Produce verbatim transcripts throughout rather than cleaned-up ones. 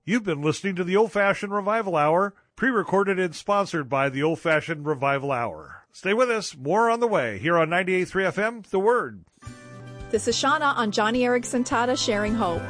You've been listening to the Old Fashioned Revival Hour, pre-recorded and sponsored by the Old Fashioned Revival Hour. Stay with us. More on the way here on ninety-eight point three F M, The Word. This is Shauna on Johnny Erickson Tata Sharing Hope.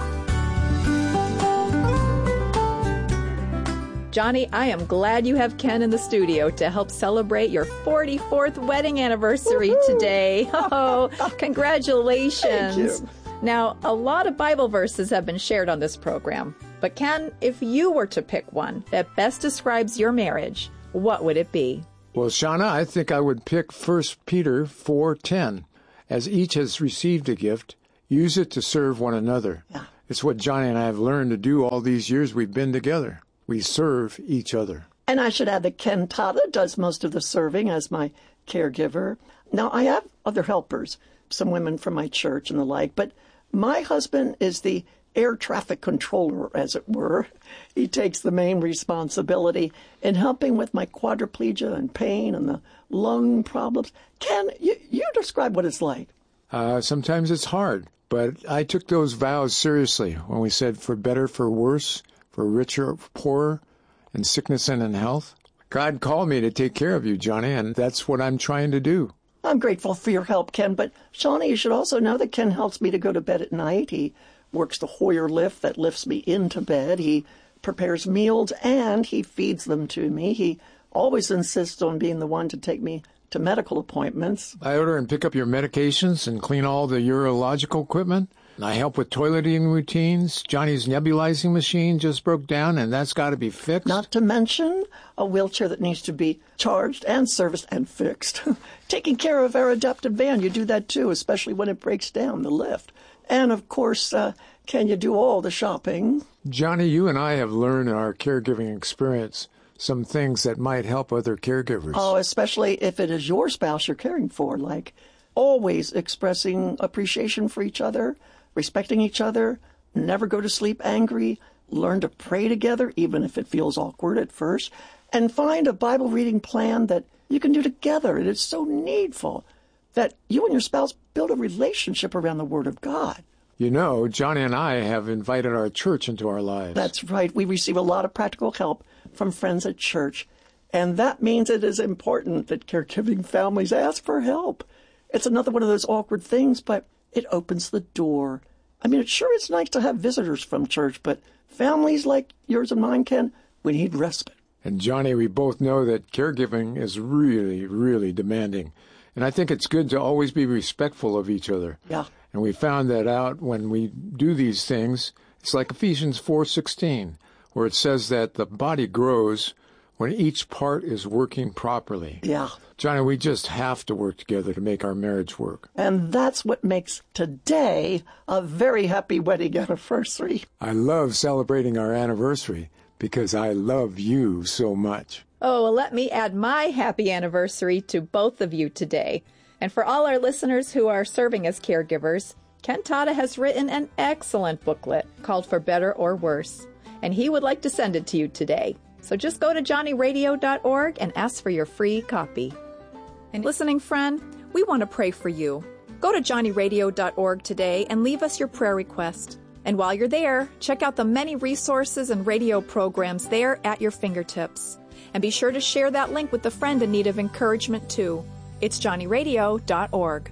Johnny, I am glad you have Ken in the studio to help celebrate your forty-fourth wedding anniversary Woo-hoo! Today. Oh, congratulations. Thank you. Now, a lot of Bible verses have been shared on this program. But Ken, if you were to pick one that best describes your marriage, what would it be? Well, Shauna, I think I would pick First Peter four ten. As each has received a gift, use it to serve one another. Yeah. It's what Johnny and I have learned to do all these years we've been together. We serve each other. And I should add that Ken Tata does most of the serving as my caregiver. Now, I have other helpers, some women from my church and the like, but my husband is the air traffic controller, as it were. He takes the main responsibility in helping with my quadriplegia and pain and the lung problems. Ken, you, you describe what it's like. Uh, sometimes it's hard, but I took those vows seriously when we said for better, for worse, for richer, for poorer, in sickness and in health. God called me to take care of you, Johnny, and that's what I'm trying to do. I'm grateful for your help, Ken, but Shawnee, you should also know that Ken helps me to go to bed at night. He works the Hoyer lift that lifts me into bed. He prepares meals, and he feeds them to me. He always insists on being the one to take me to medical appointments. I order and pick up your medications and clean all the urological equipment. I help with toileting routines. Johnny's nebulizing machine just broke down, and that's got to be fixed. Not to mention a wheelchair that needs to be charged and serviced and fixed. Taking care of our adaptive van, you do that too, especially when it breaks down, the lift. And, of course, uh, can you do all the shopping? Johnny, you and I have learned in our caregiving experience some things that might help other caregivers. Oh, especially if it is your spouse you're caring for, like always expressing appreciation for each other, respecting each other, never go to sleep angry, learn to pray together, even if it feels awkward at first, and find a Bible reading plan that you can do together. It is so needful that you and your spouse build a relationship around the Word of God. You know, Johnny and I have invited our church into our lives. That's right. We receive a lot of practical help from friends at church, and that means it is important that caregiving families ask for help. It's another one of those awkward things, but it opens the door. I mean, it sure is nice to have visitors from church, but families like yours and mine, Ken, we need respite. And Johnny, we both know that caregiving is really, really demanding. And I think it's good to always be respectful of each other. Yeah. And we found that out when we do these things. It's like Ephesians four sixteen, where it says that the body grows when each part is working properly. Yeah. Johnny, we just have to work together to make our marriage work. And that's what makes today a very happy wedding anniversary. I love celebrating our anniversary because I love you so much. Oh, well, let me add my happy anniversary to both of you today. And for all our listeners who are serving as caregivers, Ken Tata has written an excellent booklet called For Better or Worse, and he would like to send it to you today. So just go to johnny radio dot org and ask for your free copy. And listening friend, we want to pray for you. Go to johnny radio dot org today and leave us your prayer request. And while you're there, check out the many resources and radio programs there at your fingertips. And be sure to share that link with a friend in need of encouragement too. It's johnny radio dot org.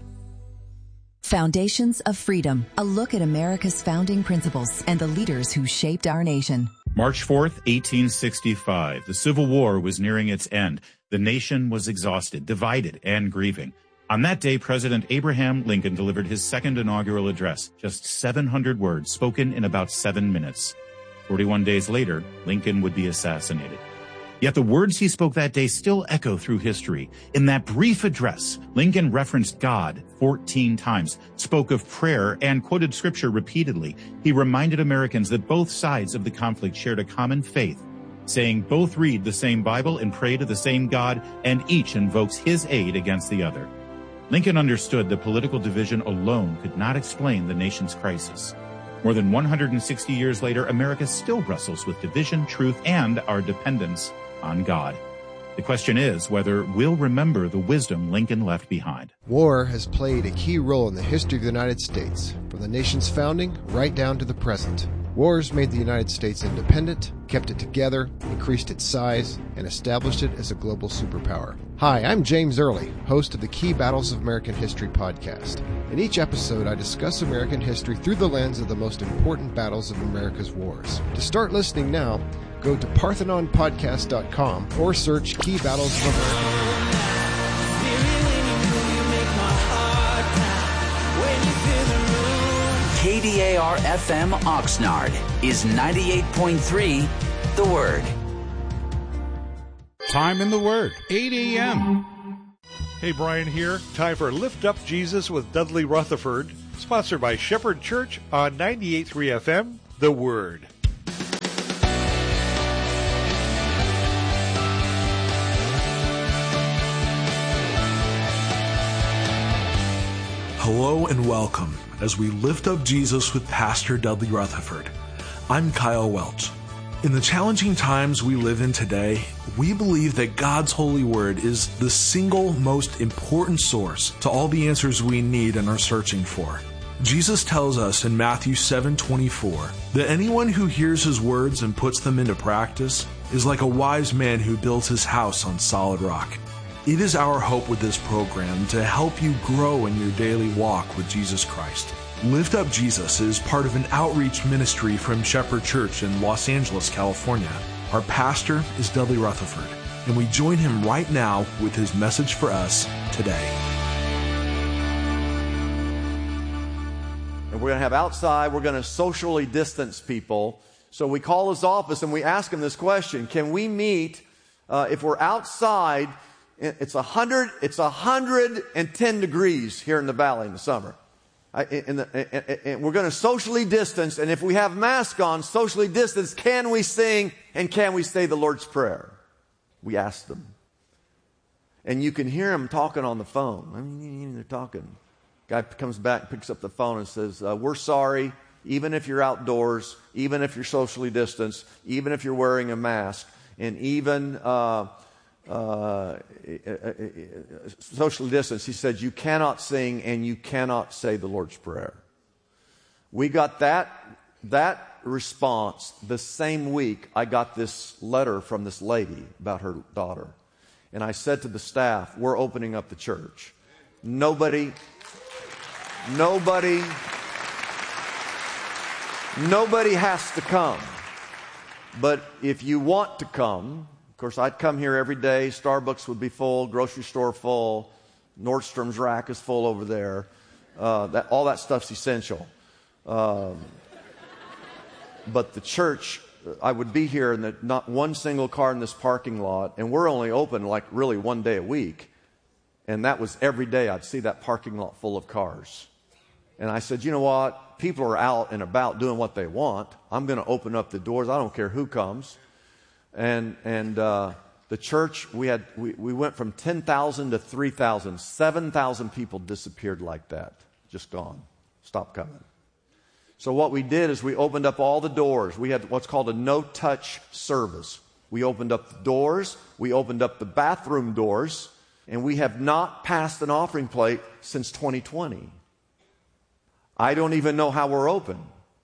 Foundations of Freedom, a look at America's founding principles and the leaders who shaped our nation. March fourth, eighteen sixty-five. The Civil War was nearing its end. The nation was exhausted, divided, and grieving. On that day, President Abraham Lincoln delivered his second inaugural address, just seven hundred words spoken in about seven minutes. forty-one days later, Lincoln would be assassinated. Yet the words he spoke that day still echo through history. In that brief address, Lincoln referenced God fourteen times, spoke of prayer, and quoted scripture repeatedly. He reminded Americans that both sides of the conflict shared a common faith, saying both read the same Bible and pray to the same God, and each invokes his aid against the other. Lincoln understood that political division alone could not explain the nation's crisis. More than one hundred sixty years later, America still wrestles with division, truth, and our dependence on God. The question is whether we'll remember the wisdom Lincoln left behind. War has played a key role in the history of the United States, from the nation's founding right down to the present. Wars made the United States independent, kept it together, increased its size, and established it as a global superpower. Hi, I'm James Early, host of the Key Battles of American History podcast. In each episode, I discuss American history through the lens of the most important battles of America's wars. To start listening now, go to parthenon podcast dot com or search Key Battles of American History. K D A R F M Oxnard is ninety-eight point three The Word. Time in the Word, eight a.m. Hey, Brian here. Time for Lift Up Jesus with Dudley Rutherford, sponsored by Shepherd Church on ninety-eight point three F M, The Word. Hello and welcome as we lift up Jesus with Pastor Dudley Rutherford. I'm Kyle Welch. In the challenging times we live in today, we believe that God's holy word is the single most important source to all the answers we need and are searching for. Jesus tells us in Matthew seven twenty-four that anyone who hears his words and puts them into practice is like a wise man who builds his house on solid rock. It is our hope with this program to help you grow in your daily walk with Jesus Christ. Lift Up Jesus is part of an outreach ministry from Shepherd Church in Los Angeles, California. Our pastor is Dudley Rutherford, and we join him right now with his message for us today. And we're going to have outside, we're going to socially distance people. So we call his office and we ask him this question: can we meet uh, if we're outside? It's a hundred. It's a hundred and ten degrees here in the valley in the summer. I, in the, and we're going to socially distance. And if we have masks on, socially distance, can we sing and can we say the Lord's Prayer? We asked them, and you can hear them talking on the phone. I mean, they're talking. Guy comes back, picks up the phone, and says, uh, "We're sorry. Even if you're outdoors, even if you're socially distanced, even if you're wearing a mask, and even." Uh, Uh, socially distance, he said, you cannot sing and you cannot say the Lord's Prayer. We got that that response the same week I got this letter from this lady about her daughter. And I said to the staff, we're opening up the church. Nobody, nobody, nobody has to come. But if you want to come, of course, I'd come here every day. Starbucks would be full, grocery store full, Nordstrom's rack is full over there. Uh, that, all that stuff's essential. Um, but the church, I would be here and the, not one single car in this parking lot, and we're only open like really one day a week. And that was every day I'd see that parking lot full of cars. And I said, you know what? People are out and about doing what they want. I'm going to open up the doors. I don't care who comes. And and uh, the church, we had we, we went from ten thousand to three thousand. seven thousand people disappeared like that. Just gone. Stopped coming. So what we did is we opened up all the doors. We had what's called a no-touch service. We opened up the doors. We opened up the bathroom doors. And we have not passed an offering plate since twenty twenty. I don't even know how we're open.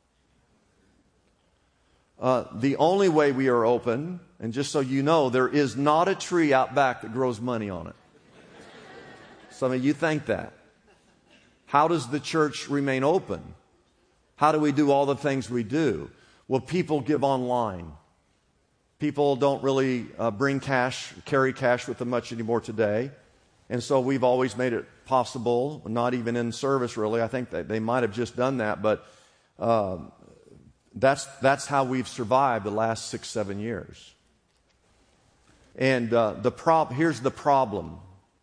Uh, the only way we are open, and just so you know, there is not a tree out back that grows money on it. Some of you think that. How does the church remain open? How do we do all the things we do? Well, people give online. People don't really uh, bring cash, carry cash with them much anymore today. And so we've always made it possible, not even in service really. I think that they might have just done that, but uh, That's that's how we've survived the last six, seven years. And uh, the prob- here's the problem.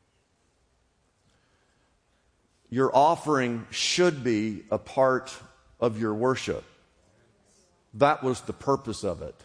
Your offering should be a part of your worship. That was the purpose of it.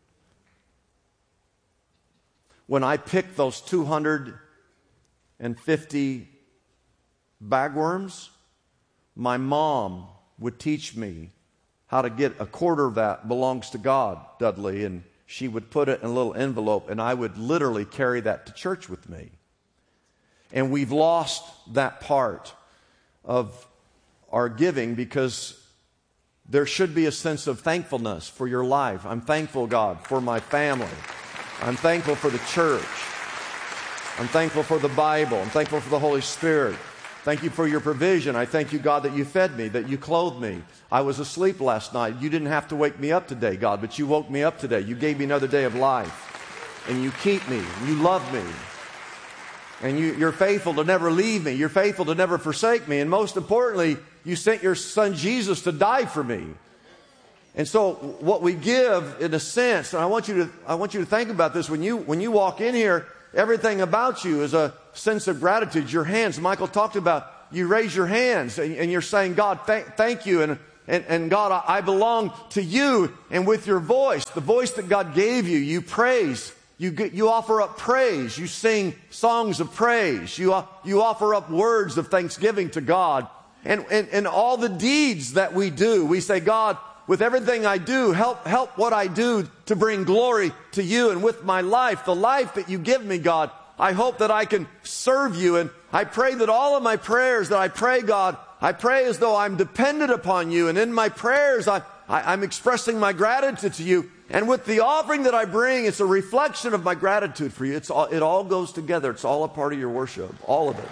When I picked those two hundred fifty bagworms, my mom would teach me how to get a quarter of that belongs to God, Dudley, and she would put it in a little envelope, and I would literally carry that to church with me. And we've lost that part of our giving because there should be a sense of thankfulness for your life. I'm thankful, God, for my family. I'm thankful for the church. I'm thankful for the Bible. I'm thankful for the Holy Spirit. Thank you for your provision. I thank you, God, that you fed me, that you clothed me. I was asleep last night. You didn't have to wake me up today, God, but you woke me up today. You gave me another day of life. And you keep me. You love me. And you, you're faithful to never leave me. You're faithful to never forsake me. And most importantly, you sent your son Jesus to die for me. And so what we give, in a sense, and I want you to, I want you to think about this. When you, when you walk in here, everything about you is a sense of gratitude. Your hands, Michael talked about, you raise your hands and, and you're saying, God, th- thank you. And, and, and God, I, I belong to you. And with your voice, the voice that God gave you, you praise. You, get, you offer up praise. You sing songs of praise. You, uh, you offer up words of thanksgiving to God. And, and, and all the deeds that we do, we say, God, with everything I do, help, help what I do to bring glory to you. And with my life, the life that you give me, God, I hope that I can serve you. And I pray that all of my prayers that I pray, God, I pray as though I'm dependent upon you. And in my prayers, I, I, I'm expressing my gratitude to you. And with the offering that I bring, it's a reflection of my gratitude for you. It's all, it all goes together. It's all a part of your worship, all of it.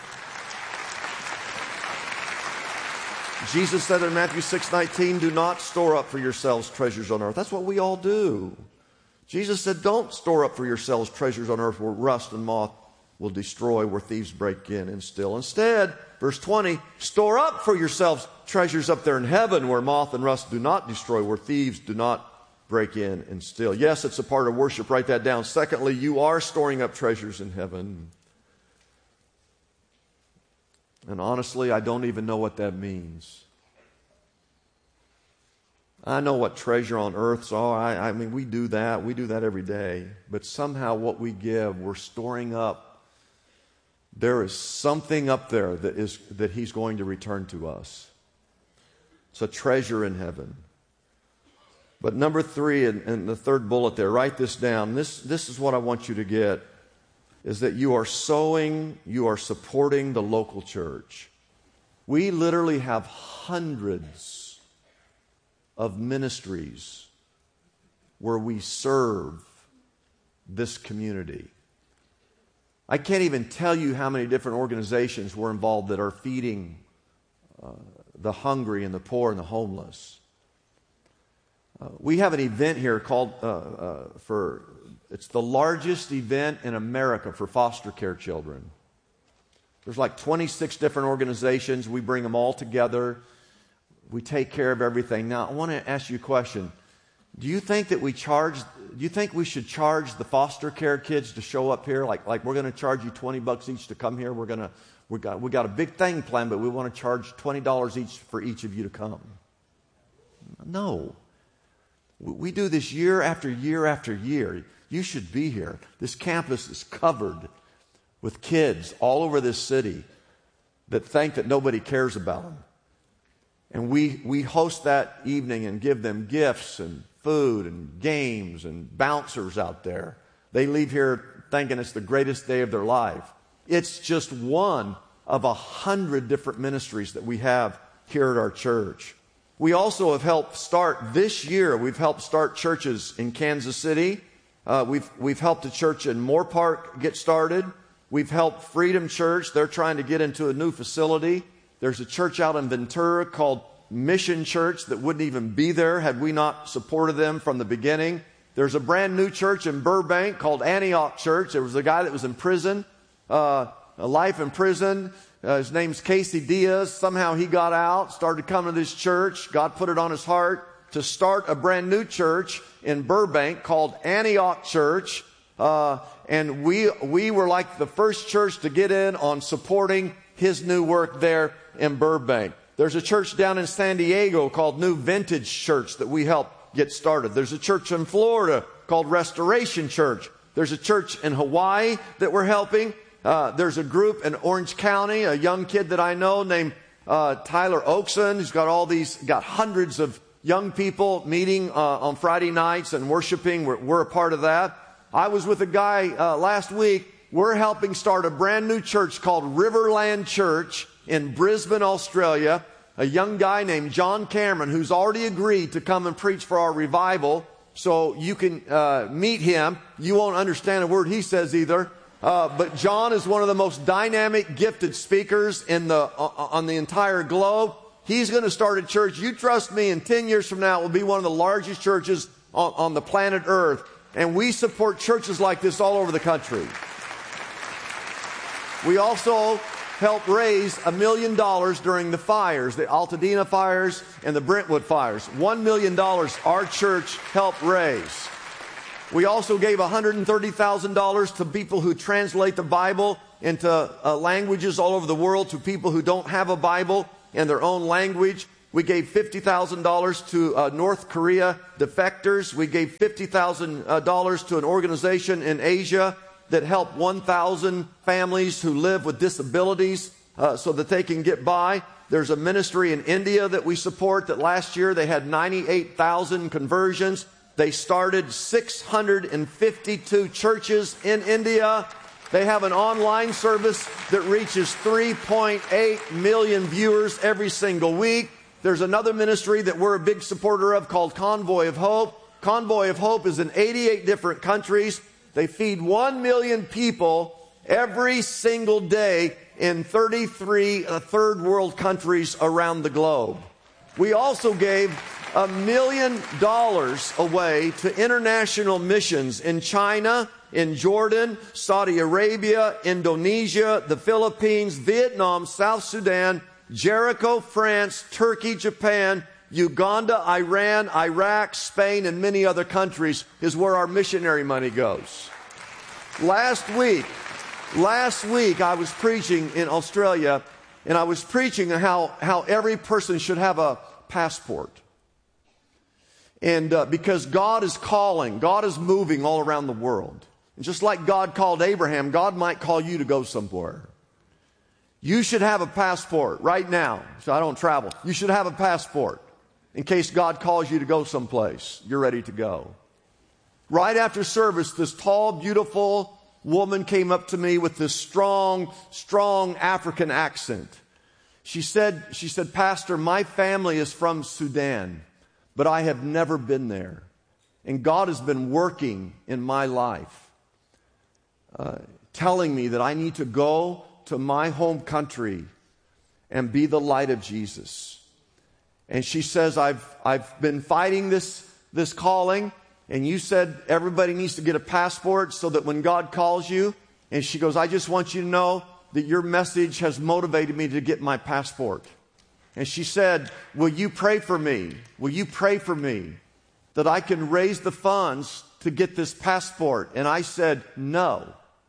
Jesus said in Matthew six nineteen, do not store up for yourselves treasures on earth. That's what we all do. Jesus said, don't store up for yourselves treasures on earth where rust and moth will destroy, where thieves break in and steal. Instead, verse twenty, store up for yourselves treasures up there in heaven where moth and rust do not destroy, where thieves do not break in and steal. Yes, it's a part of worship. Write that down. Secondly, you are storing up treasures in heaven. And honestly, I don't even know what that means. I know what treasure on earth's are. I, I mean, we do that. We do that every day. But somehow what we give, we're storing up. There is something up there that is that He's going to return to us. It's a treasure in heaven. But number three, and, and the third bullet there, write this down. This, this is what I want you to get, is that you are sowing, you are supporting the local church. We literally have hundreds of ministries where we serve this community. I can't even tell you how many different organizations we're involved that are feeding uh, the hungry and the poor and the homeless. Uh, we have an event here called uh, uh, for it's the largest event in America for foster care children. There's like twenty-six different organizations. We bring them all together. We take care of everything. Now, I want to ask you a question. Do you think that we charge, do you think we should charge the foster care kids to show up here? Like, like we're going to charge you twenty bucks each to come here. We're going to, we got, we got a big thing planned, but we want to charge twenty dollars each for each of you to come. No. We do this year after year after year. You should be here. This campus is covered with kids all over this city that think that nobody cares about them. And we, we host that evening and give them gifts and food and games and bouncers out there. They leave here thinking it's the greatest day of their life. It's just one of a hundred different ministries that we have here at our church. We also have helped start this year. We've helped start churches in Kansas City. Uh, we've we've helped a church in Moore Park get started. We've helped Freedom Church. They're trying to get into a new facility. There's a church out in Ventura called Mission Church that wouldn't even be there had we not supported them from the beginning. There's a brand new church in Burbank called Antioch Church. There was a guy that was in prison, uh, a life in prison. Uh, his name's Casey Diaz. Somehow he got out, started coming to this church. God put it on his heart to start a brand new church in Burbank called Antioch Church. Uh, and we, we were like the first church to get in on supporting his new work there in Burbank. There's a church down in San Diego called New Vintage Church that we helped get started. There's a church in Florida called Restoration Church. There's a church in Hawaii that we're helping. Uh, there's a group in Orange County, a young kid that I know named uh, Tyler Oakson. He's got all these, got hundreds of young people meeting uh, on Friday nights and worshiping. We're, we're a part of that. I was with a guy uh, last week. We're helping start a brand new church called Riverland Church in Brisbane, Australia. a young guy named John Cameron who's already agreed to come and preach for our revival. So you can uh, meet him. You won't understand a word he says either. Uh, but John is one of the most dynamic, gifted speakers in the uh, on the entire globe. He's going to start a church. You trust me, in ten years from now, it will be one of the largest churches on, on the planet Earth. And we support churches like this all over the country. We also helped raise a million dollars during the fires, the Altadena fires and the Brentwood fires. One million dollars our church helped raise. We also gave one hundred thirty thousand dollars to people who translate the Bible into uh, languages all over the world, to people who don't have a Bible in their own language. We gave fifty thousand dollars to uh, North Korea defectors. We gave fifty thousand dollars to an organization in Asia that help one thousand families who live with disabilities uh, so that they can get by. There's a ministry in India that we support that last year they had ninety-eight thousand conversions. They started six hundred fifty-two churches in India. They have an online service that reaches three point eight million viewers every single week. There's another ministry that we're a big supporter of called Convoy of Hope. Convoy of Hope is in eighty-eight different countries. They feed one million people every single day in thirty-three uh, third world countries around the globe. We also gave a million dollars away to international missions in China, in Jordan, Saudi Arabia, Indonesia, the Philippines, Vietnam, South Sudan, Jericho, France, Turkey, Japan, Uganda, Iran, Iraq, Spain, and many other countries is where our missionary money goes. Last week, last week I was preaching in Australia, and I was preaching how, how every person should have a passport. And uh, because God is calling, God is moving all around the world. And just like God called Abraham, God might call you to go somewhere. You should have a passport right now. So I don't travel. You should have a passport in case God calls you to go someplace. You're ready to go. Right after service, this tall, beautiful woman came up to me with this strong, strong African accent. She said, she said, Pastor, my family is from Sudan, but I have never been there. And God has been working in my life, uh, telling me that I need to go to my home country and be the light of Jesus. And she says, I've, I've been fighting this, this calling, and you said everybody needs to get a passport so that when God calls you, and she goes, I just want you to know that your message has motivated me to get my passport. And she said, will you pray for me? Will you pray for me that I can raise the funds to get this passport? And I said, no.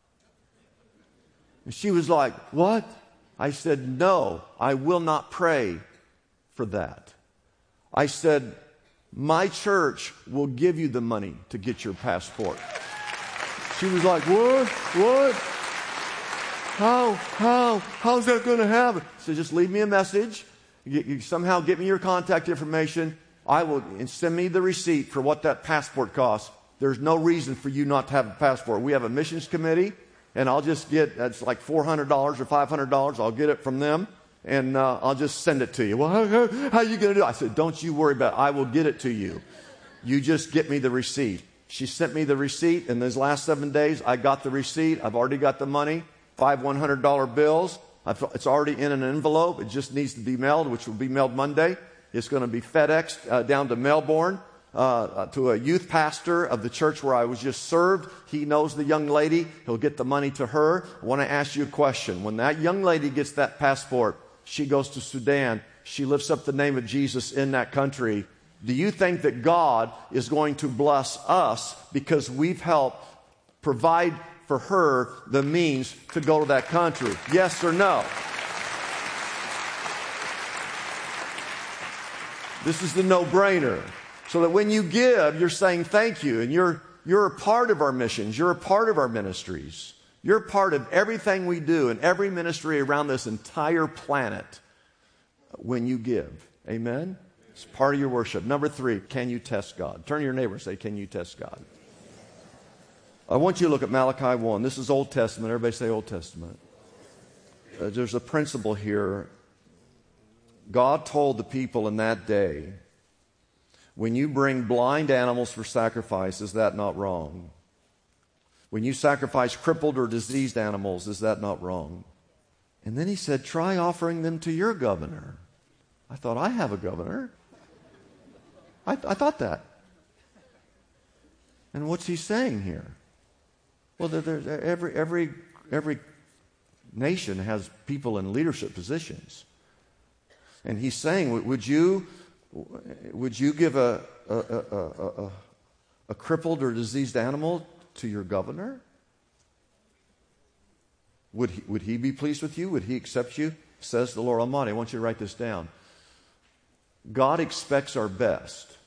And she was like, what? I said, no, I will not pray for that. I said, my church will give you the money to get your passport. She was like, what? What? How? How? How's that going to happen? So just leave me a message. You, you somehow get me your contact information. I will and send me the receipt for what that passport costs. There's no reason for you not to have a passport. We have a missions committee, and I'll just get, that's like four hundred dollars or five hundred dollars. I'll get it from them, and uh, I'll just send it to you. Well, how, how, how are you going to do it? I said, don't you worry about it. I will get it to you. You just get me the receipt. She sent me the receipt. In those last seven days, I got the receipt. I've already got the money, five one hundred dollar bills. I've, it's already in an envelope. It just needs to be mailed, which will be mailed Monday. It's going to be FedExed uh, down to Melbourne uh, to a youth pastor of the church where I was just served. He knows the young lady. He'll get the money to her. I want to ask you a question. When that young lady gets that passport, she goes to Sudan. She lifts up the name of Jesus in that country. Do you think that God is going to bless us because we've helped provide for her the means to go to that country? Yes or no? This is the no-brainer. So that when you give, you're saying thank you, and you're you're a part of our missions. You're a part of our ministries. You're a part of everything we do and every ministry around this entire planet when you give. Amen? It's part of your worship. Number three, can you test God? Turn to your neighbor and say, can you test God? I want you to look at Malachi one. This is Old Testament. Everybody say Old Testament. Uh, there's a principle here God told the people in that day, when you bring blind animals for sacrifice, is that not wrong? When you sacrifice crippled or diseased animals, is that not wrong? And then he said, try offering them to your governor. I thought, I have a governor. I, I thought that. And what's he saying here? Well, there, there's every, every, every nation has people in leadership positions. And he's saying, would you, would you give a, a, a, a, a crippled or diseased animal to your governor? Would he, would he be pleased with you? Would he accept you? Says the Lord Almighty. I want you to write this down. God expects our best.